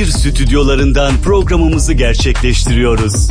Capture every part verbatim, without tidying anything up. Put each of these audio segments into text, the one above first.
bir stüdyolarından programımızı gerçekleştiriyoruz.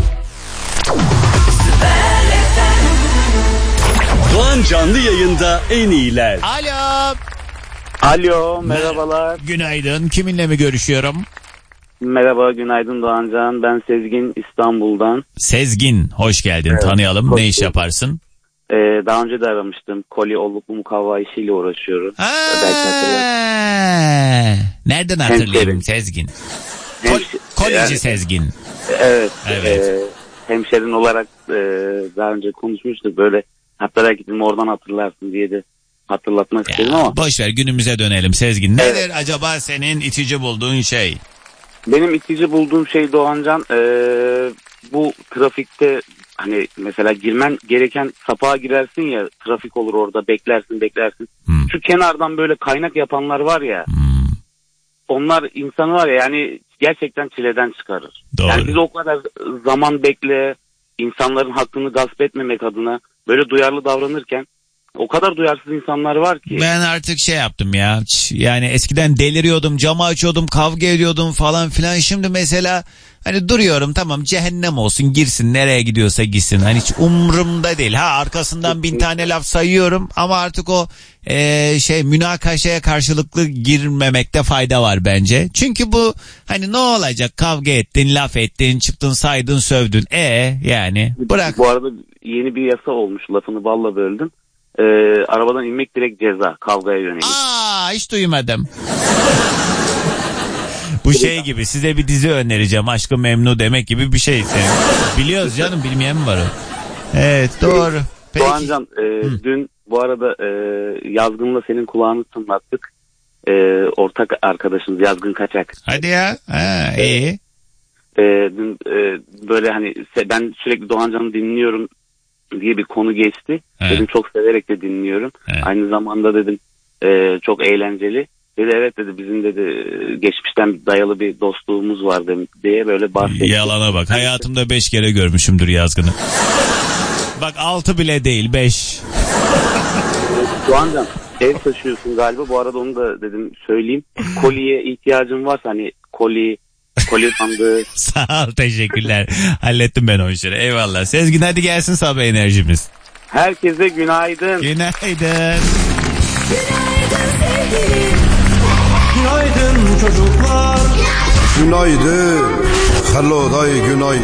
Doğan canlı yayında en iyiler. Alo. Alo, merhabalar. Günaydın. Kiminle mi görüşüyorum? Merhaba, günaydın Doğancan. Ben Sezgin, İstanbul'dan. Sezgin, hoş geldin. Evet, Tanıyalım. hoş Ne iş bulduk. yaparsın? Ee, daha önce de aramıştım. Koli olluklu mukavva işiyle uğraşıyorum. Belki hatırlarsın. Nereden hatırlayayım Hemşerim. Sezgin? Hemş- Koleci yani, Sezgin. Evet. Evet. E, hemşerin olarak e, daha önce konuşmuştuk. Böyle hatta belki dedim oradan hatırlarsın diye de hatırlatmak istedim Ya, ama. boş ver, günümüze dönelim Sezgin. Nedir Evet. acaba senin itici bulduğun şey? Benim itici bulduğum şey Doğancan e, bu trafikte hani mesela girmen gereken sapağa girersin ya, trafik olur orada, beklersin beklersin. Hmm. Şu kenardan böyle kaynak yapanlar var ya, Hmm, onlar insanı var ya yani gerçekten çileden çıkarır. Doğru. Yani biz o kadar zaman bekle, insanların hakkını gasp etmemek adına böyle duyarlı davranırken o kadar duyarsız insanlar var ki. Ben artık şey yaptım ya. Ç- Yani eskiden deliriyordum, camı açıyordum, kavga ediyordum falan filan. Şimdi mesela hani duruyorum, tamam cehennem olsun, girsin nereye gidiyorsa gitsin. Hani hiç umurumda değil. Ha, arkasından bin tane laf sayıyorum ama artık o eee, şey münakaşaya karşılıklı girmemekte fayda var bence. Çünkü bu hani ne olacak, kavga ettin, laf ettin, çıktın saydın, sövdün. E yani bırak. Bu arada yeni bir yasa olmuş, lafını balla böldüm. Ee, arabadan inmek direkt ceza, kavgaya yönelik. Aa, hiç duymadım. Bu şey gibi, size bir dizi önereceğim, Aşk-ı Memnu demek gibi bir şey. Senin. Biliyoruz canım, bilmeyen mi var o? Evet, doğru. Peki. Doğancan e, dün bu arada e, Yazgın'la senin kulağını tınlattık. E, ortak arkadaşımız Yazgın Kaçak. Hadi ya. Ha, iyi. E, dün e, böyle hani se- ben sürekli Doğancan'ı dinliyorum diye bir konu geçti. He. Dedim çok severek de dinliyorum. He. Aynı zamanda dedim e, çok eğlenceli. Dedi evet dedi, bizim dedi geçmişten dayalı bir dostluğumuz var dedim, diye böyle bahsetti. Yalana bak. Hayatımda beş kere görmüşümdür Yazgın'ı. Bak, altı bile değil, beş. Doğancan ev taşıyorsun galiba. Bu arada onu da dedim söyleyeyim. Koliye ihtiyacın varsa hani koli, koli sandığı. Sağ ol, teşekkürler. Hallettim ben o işleri. Eyvallah. Sezgin, hadi gelsin sabah enerjimiz. Herkese günaydın. Günaydın. Günaydın çocuklar. Günaydın. Hello day günaydın.